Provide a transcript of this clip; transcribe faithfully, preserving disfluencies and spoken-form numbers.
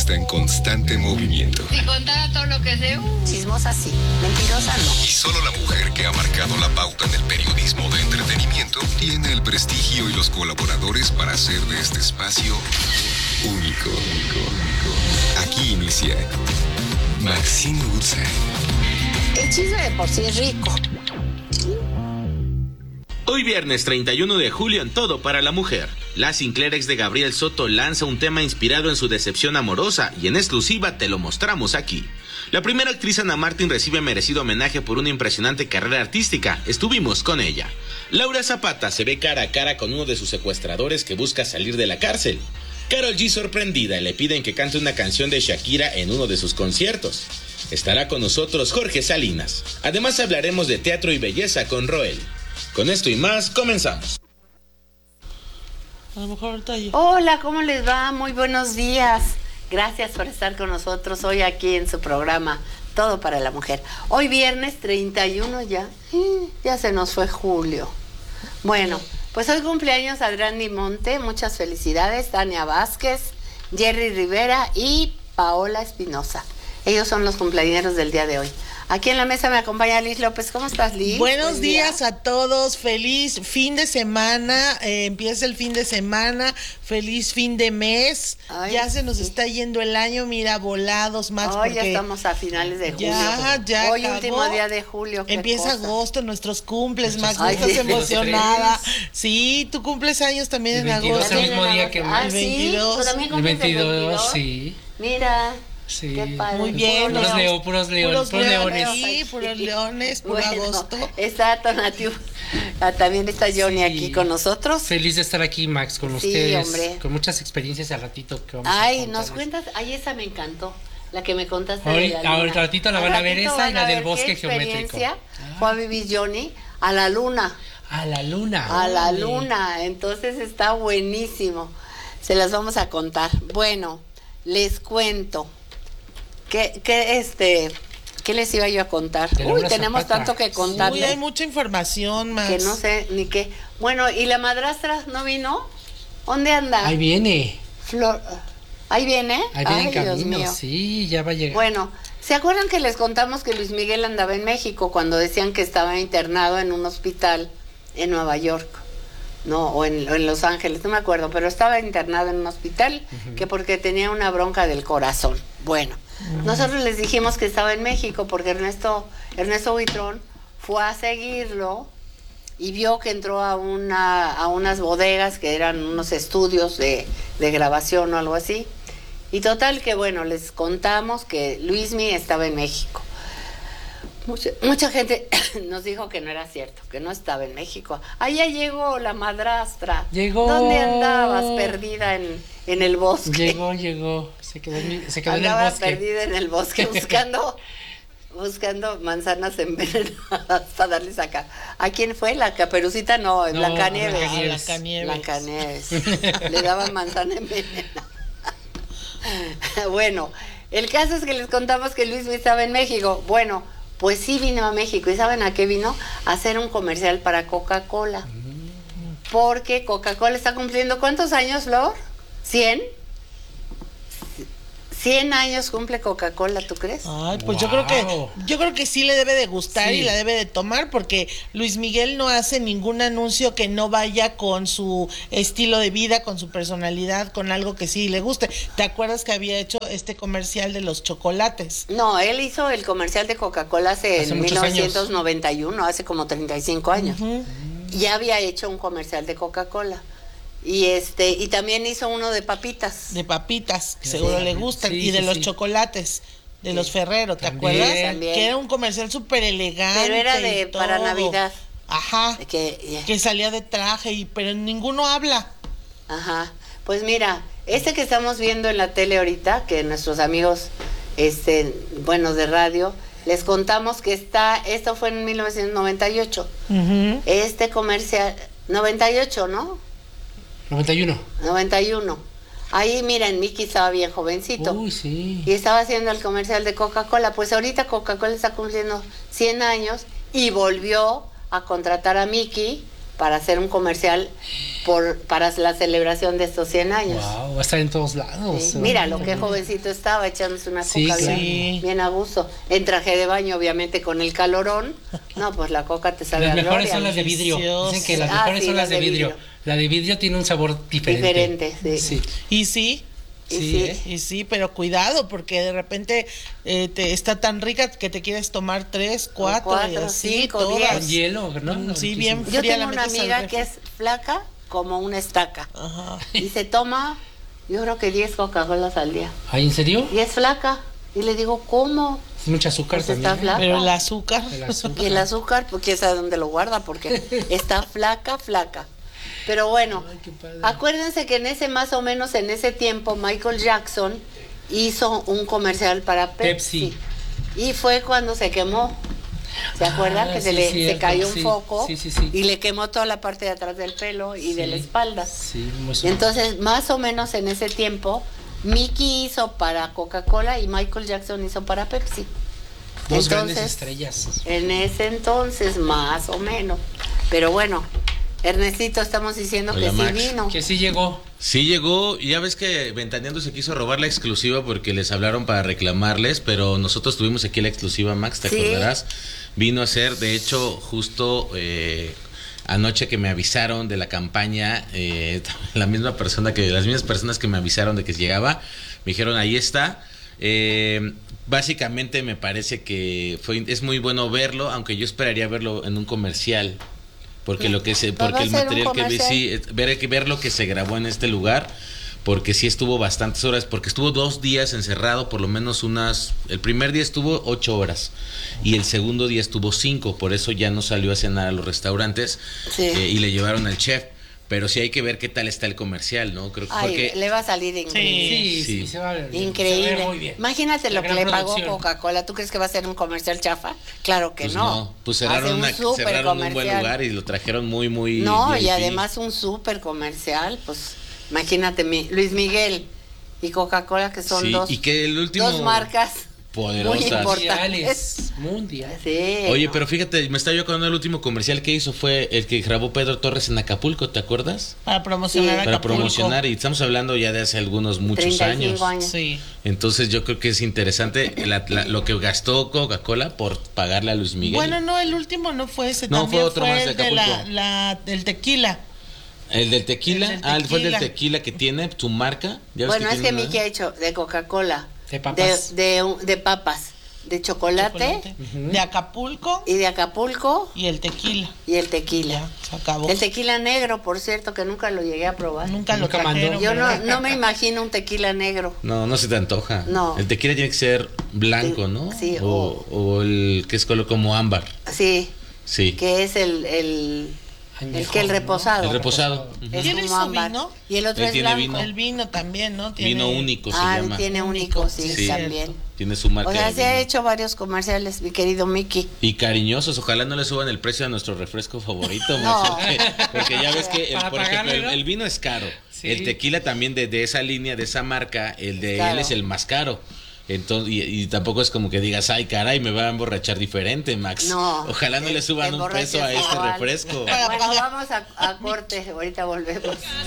está en constante movimiento. Si contara todo lo que sé, uh, chismosa sí, mentirosa no. Y solo la mujer que ha marcado la pauta en el periodismo de entretenimiento tiene el prestigio y los colaboradores para hacer de este espacio único. Aquí inicia Maxine Woodside. El chisme de por sí es rico. Hoy viernes treinta y uno de julio en Todo para la Mujer. La Sinclair ex de Gabriel Soto lanza un tema inspirado en su decepción amorosa y en exclusiva te lo mostramos aquí. La primera actriz Ana Martín recibe merecido homenaje por una impresionante carrera artística. Estuvimos con ella. Laura Zapata se ve cara a cara con uno de sus secuestradores que busca salir de la cárcel. Karol G sorprendida le piden que cante una canción de Shakira en uno de sus conciertos. Estará con nosotros Jorge Salinas. Además hablaremos de teatro y belleza con Roel. Con esto y más, comenzamos. A lo mejor ahorita yo. Hola, ¿cómo les va? Muy buenos días. Gracias por estar con nosotros hoy aquí en su programa Todo para la Mujer. Hoy viernes treinta y uno ya. Ya se nos fue julio. Bueno, pues hoy cumpleaños Adrián Dimonte. Muchas felicidades. Tania Vázquez, Jerry Rivera y Paola Espinosa. Ellos son los cumpleañeros del día de hoy. Aquí en la mesa me acompaña Liz López. ¿Cómo estás, Liz? Buenos Buen días día. a todos. Feliz fin de semana. Eh, empieza el fin de semana. Feliz fin de mes. Ay, ya se nos sí. está yendo el año. Mira, volados, Max. Hoy ya porque estamos a finales de julio. Ya, ya Hoy acabó. último día de julio. qué Empieza cosa. agosto, nuestros cumples, Max. ¿No Ay, estás sí. emocionada? Sí, tú cumples años también El en veintidós, agosto. el mismo día que Ah, el sí, veintidós. ¿tú también El cumples el veintidós, veintidós? sí. Mira, Sí. qué padre. Muy bien. Puros León. leo, puros leones, Puros puros leones. leones. Sí, puros leones, puro Bueno, agosto. está Tonatiuh. Ah, también está Johnny Sí. aquí con nosotros. Feliz de estar aquí, Max, con Sí, ustedes. hombre. Con muchas experiencias al ratito que vamos a Ay, contarles. nos cuentas, ay, esa me encantó, la que me contaste Ahorita- de la luna. ahorita ratito la van a ver ratito esa van y la a del ver bosque qué geométrico. experiencia fue a vivir Johnny a la luna, A la luna. a la órale. luna, entonces está buenísimo. Se las vamos a contar. Bueno, les cuento. ¿Qué, qué, este, ¿Qué les iba yo a contar? De Uy, Laura tenemos Zapata. tanto que Uy, contarles. hay mucha información, Max. Que no sé ni qué. Bueno, ¿y la madrastra no vino? ¿Dónde anda? Ahí viene. Flor. ¿Ahí viene? Ahí viene en Ay, Dios camino. mío. Sí, ya va a llegar. Bueno, ¿se acuerdan que les contamos que Luis Miguel andaba en México cuando decían que estaba internado en un hospital en Nueva York? No, o en, o en Los Ángeles, no me acuerdo, pero estaba internado en un hospital que porque tenía una bronca del corazón. Bueno, nosotros les dijimos que estaba en México porque Ernesto, Ernesto Buitrón fue a seguirlo y vio que entró a una a unas bodegas que eran unos estudios de, de grabación o algo así. Y total que bueno, les contamos que Luismi estaba en México. Mucha, mucha gente nos dijo que no era cierto, que no estaba en México. Allá llegó la madrastra. Llegó. ¿Dónde andabas perdida en, en el bosque? Llegó, llegó. Se quedó, en, mi- se quedó en el Andaba bosque. perdida en el bosque buscando buscando manzanas envenenadas para darles acá. ¿A quién fue? La Caperucita, no, No, Blancanieves. Blancanieves. Blancanieves. Blancanieves. Le daban manzana envenenada. Bueno, el caso es que les contamos que Luis estaba en México. Bueno, pues sí vino a México. ¿Y saben a qué vino? A hacer un comercial para Coca-Cola. Porque Coca-Cola está cumpliendo, ¿cuántos años, Flor? ¿Cien? cien años cumple Coca-Cola, ¿tú crees? Ay, pues yo creo que Wow. yo creo que sí le debe de gustar Sí. y la debe de tomar porque Luis Miguel no hace ningún anuncio que no vaya con su estilo de vida, con su personalidad, con algo que sí le guste. ¿Te acuerdas que había hecho este comercial de los chocolates? No, él hizo el comercial de Coca-Cola hace, Hace en muchos mil novecientos noventa y uno, hace como treinta y cinco años. Ujú. Ya había hecho un comercial de Coca-Cola. Y este y también hizo uno de papitas. De papitas, que Sí. seguro le gustan, Sí, y de sí, los sí. chocolates, de Sí. los Ferrero, ¿te También. acuerdas? También. Que era un comercial súper elegante. Pero era de y para todo. Navidad. Ajá. Que, Que salía de traje, y pero ninguno habla. ajá. Pues mira, este que estamos viendo en la tele ahorita, que nuestros amigos, este, buenos de radio, les contamos que está, esto fue en mil novecientos noventa y ocho. Ujú. Este comercial, noventa y ocho, ¿no? noventa y uno. noventa y uno. Ahí, miren, Mickey estaba bien jovencito. Uy, sí. Y estaba haciendo el comercial de Coca-Cola. Pues ahorita Coca-Cola está cumpliendo cien años y volvió a contratar a Mickey para hacer un comercial por para la celebración de estos cien años. Wow, va a estar en todos lados. Sí. Mira lo que jovencito estaba, echándose una Sí, coca claro. bien, bien a gusto. En traje de baño, obviamente, con el calorón. No, pues la coca te sabe Las a mejores gloria. son las de vidrio. Delicioso. Dicen que las Ah, mejores sí, son las de vidrio. vidrio. La de vidrio tiene un sabor diferente. Diferente, sí. Sí. Y sí, Y Sí, sí. ¿eh? y sí, pero cuidado, porque de repente eh, te está tan rica que te quieres tomar tres, cuatro, y cuatro, así, cinco, todas. diez. Con hielo, ¿no? Mm, sí, Muchísimo. bien. Yo fría, la tengo una metes al amiga refri. que es flaca como una estaca. Ajá. Y se toma, yo creo que diez Coca-Colas al día. ¿Ay, en serio? Y es flaca. Y le digo, ¿cómo? Es mucho azúcar Pues está también. flaca. Pero el azúcar. El azúcar. Y el azúcar, pues quién sabe dónde lo guarda, porque está flaca, flaca. Pero bueno, Ay, qué padre. acuérdense que en ese, más o menos en ese tiempo, Michael Jackson hizo un comercial para Pepsi. Pepsi. Y fue cuando se quemó. ¿Se Ah, acuerdan? Que se sí, le es cierto, se cayó un sí. foco Sí, sí, sí. y le quemó toda la parte de atrás del pelo y de Sí. la espalda. Sí, muy Y suave. entonces, más o menos en ese tiempo, Mickey hizo para Coca-Cola y Michael Jackson hizo para Pepsi. Dos grandes Entonces, estrellas. en ese entonces, más o menos. Pero bueno, Ernestito, estamos diciendo Hola, que sí Max. vino. Que sí llegó. Sí llegó, y ya ves que Ventaneando se quiso robar la exclusiva porque les hablaron para reclamarles, pero nosotros tuvimos aquí la exclusiva, Max, ¿te Sí. acordarás? Vino a ser, de hecho, justo eh, anoche que me avisaron de la campaña, eh, la misma persona que, las mismas personas que me avisaron de que llegaba, me dijeron, ahí está. Eh, básicamente me parece que fue, es muy bueno verlo, aunque yo esperaría verlo en un comercial. Porque lo que se, Pues va porque a el ser un material que vi, comercial. sí, es- ver, ver lo que se grabó en este lugar, porque sí estuvo bastantes horas, porque estuvo dos días encerrado, por lo menos unas, el primer día estuvo ocho horas y el segundo día estuvo cinco, por eso ya no salió a cenar a los restaurantes. Sí. eh, y le llevaron al chef, pero sí hay que ver qué tal está el comercial, ¿no? Creo que Ay, porque le va a salir increíble. Sí, sí, Sí. se va a ver bien. Se va a Increíble. ver muy bien. Imagínate lo La que gran le pagó producción. Coca-Cola. ¿Tú crees que va a ser un comercial chafa? Claro que pues no. no, pues Hace cerraron, un una, súper cerraron un buen comercial. lugar y lo trajeron muy, muy No, V I P. y además un súper comercial. Pues imagínate, mi, Luis Miguel y Coca-Cola, que son Sí, dos, y que el último dos marcas poderosas. muy importantes. Mundiales. Mundial. Sí, Oye, no. pero fíjate, me estaba yo acordando del último comercial que hizo, fue el que grabó Pedro Torres en Acapulco, ¿te acuerdas? Para promocionar Sí. a Para Acapulco. promocionar, y estamos hablando ya de hace algunos muchos treinta y años. cinco años. Sí. Entonces yo creo que es interesante la- la- lo que gastó Coca-Cola por pagarle a Luis Miguel. Bueno, no, el último no fue ese, No, también fue otro más de el de la, Acapulco. la, del tequila. El del tequila, El del ah, fue el del tequila. tequila que tiene su marca. ¿Ya ves Bueno, es tiene que una? Miki ha hecho de Coca-Cola, De papas. de, de, de papas, de chocolate, Chocolate, de Acapulco y de Acapulco y el tequila. y el tequila. Ya, se acabó. El tequila negro, por cierto, que nunca lo llegué a probar. Nunca lo Nunca mandó. trajeron. Yo no, ¿verdad? no me imagino un tequila negro. No, no se te antoja. No. El tequila tiene que ser blanco, Sí, ¿no? sí, O, o el que es color como ámbar. Sí, Sí. que es el, el, el Añejo, que el ¿no? reposado. El reposado. Ujú. Es ¿Tiene como su ámbar. vino? Y el otro Él es tiene blanco. vino. El vino también, ¿no? Tiene... Vino único se Ah, llama. tiene único, sí, Sí. también. Tiene su marca O sea, de se ha vino. hecho varios comerciales, mi querido Mickey. Y cariñosos, ojalá no le suban el precio a nuestro refresco favorito, No. Max, porque, porque ya ves que, el, Para por ejemplo, pagarle, el, ¿no? el vino es caro. Sí. El tequila también de, de esa línea, de esa marca, el de Es caro. él es el más caro. Entonces, y, y tampoco es como que digas, ay, caray, me va a emborrachar diferente, Max. No. Ojalá no te- le suban te un peso a emborrachas este igual. refresco. Bueno, vamos a, a corte, ahorita volvemos.